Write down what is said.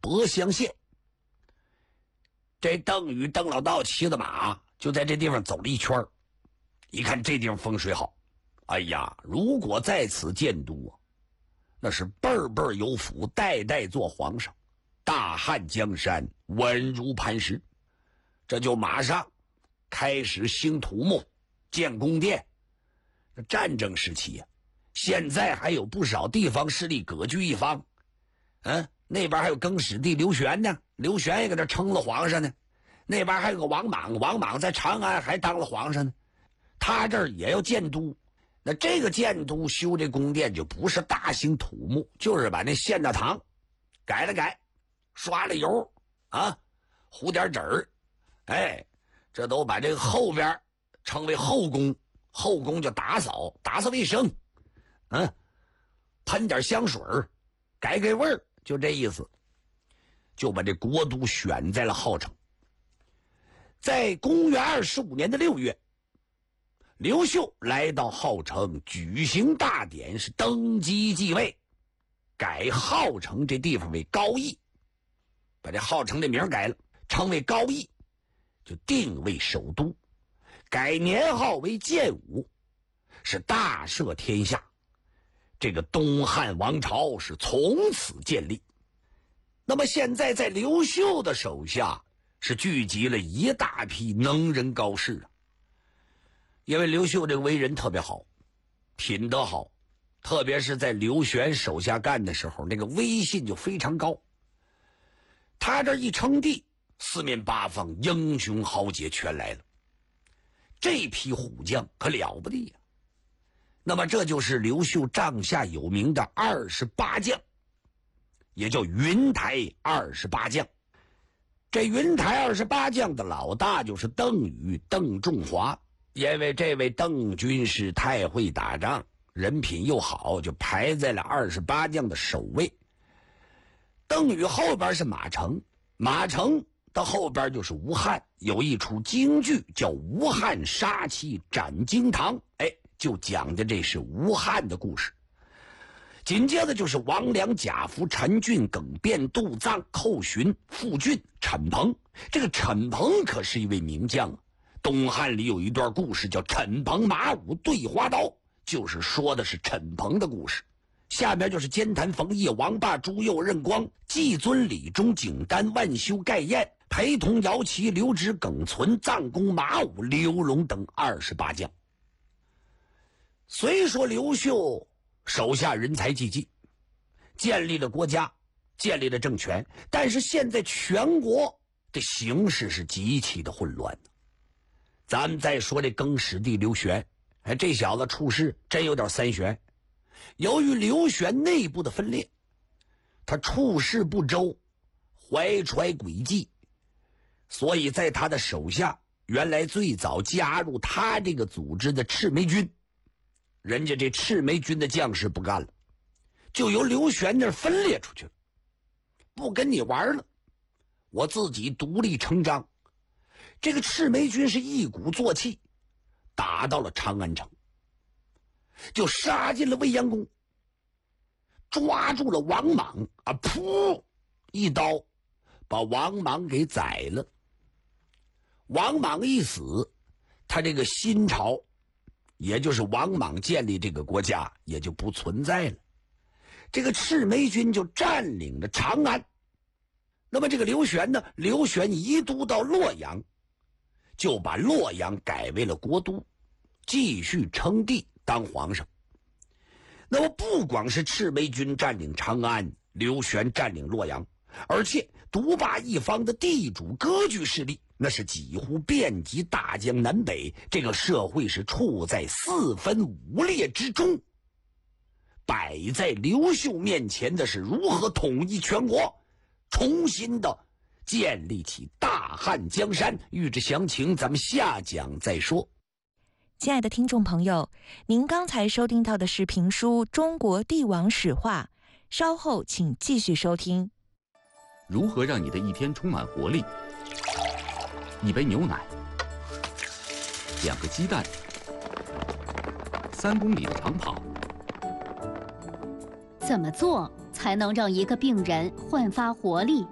博乡县。这邓禹邓老道骑的马就在这地方走了一圈，一看这地方风水好，哎呀，如果在此建都啊，那是辈辈有福，代代做皇上，大汉江山稳如磐石。这就马上开始兴土木，建宫殿。战争时期啊，现在还有不少地方势力割据一方，那边还有更始帝刘玄呢，刘玄也给他称了皇上呢。那边还有个王莽，王莽在长安还当了皇上呢。他这儿也要建都，那这个建都修这宫殿就不是大兴土木，就是把那现大堂改了改，刷了油啊，糊点纸儿，这都把这个后边称为后宫，后宫就打扫卫生，喷点香水改味儿，就这意思。就把这国都选在了郜城。在公元25年的6月，刘秀来到郜城举行大典，是登基继位，改郜城这地方为高邑，把这郜城的名改了，称为高邑，就定为首都，改年号为建武，是大赦天下。这个东汉王朝是从此建立。那么现在在刘秀的手下是聚集了一大批能人高士啊。因为刘秀这个为人特别好，品德好，特别是在刘玄手下干的时候，那个威信就非常高。他这一称帝，四面八方英雄豪杰全来了，这批虎将可了不得呀。那么这就是刘秀帐下有名的28将，也叫云台28将。这云台28将的老大就是邓禹，邓仲华。因为这位邓军师太会打仗，人品又好，就排在了28将的首位。邓禹后边是马成，马成到后边就是吴汉，有一出京剧叫《吴汉杀妻斩惊堂》，就讲的这是吴汉的故事。紧接着就是王良、贾福、陈俊、耿辩、杜臧、寇寻、傅俊、陈鹏。这个陈鹏可是一位名将啊。东汉里有一段故事叫陈鹏马武对花刀，就是说的是陈鹏的故事。下面就是奸谭冯烨、王霸、朱佑、任光、季尊、李忠、景丹、万修、盖彦、陪同、姚齐、刘直、耿存、臧公、马武、刘荣等28将。虽说刘秀手下人才济济，建立了国家，建立了政权，但是现在全国的形势是极其的混乱。咱们再说这更始帝刘玄，这小子处事真有点三玄。由于刘玄内部的分裂，他处事不周，怀揣诡计，所以在他的手下，原来最早加入他这个组织的赤眉军，人家这赤眉军的将士不干了，就由刘玄那儿分裂出去了，不跟你玩了，我自己独立成章。这个赤眉军是一鼓作气，打到了长安城，就杀进了未央宫，抓住了王莽啊！噗，一刀把王莽给宰了。王莽一死，他这个新朝，也就是王莽建立这个国家，也就不存在了。这个赤眉军就占领了长安。那么这个刘玄呢？刘玄移都到洛阳，就把洛阳改为了国都，继续称帝当皇上。那么不光是赤眉军占领长安，刘玄占领洛阳，而且独霸一方的地主割据势力，那是几乎遍及大江南北，这个社会是处在四分五裂之中。摆在刘秀面前的是如何统一全国，重新的建立起大汉江山。欲知详情，咱们下讲再说。 亲爱的听众朋友，您刚才收听到的是评书《中国帝王史话》，稍后请继续收听。 如何让你的一天充满活力？一杯牛奶，2个鸡蛋，3公里的长跑。 怎么做才能让一个病人焕发活力？